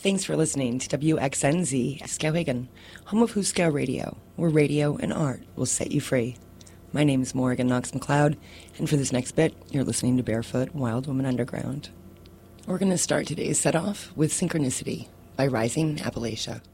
Thanks for listening to WXNZ Skowhegan, home of Huska Radio, where radio and art will set you free. My name is Morgan Knox McLeod, and for this next bit, you're listening to Barefoot Wild Woman Underground. We're going to start today's set off with Synchronicity by Rising Appalachia.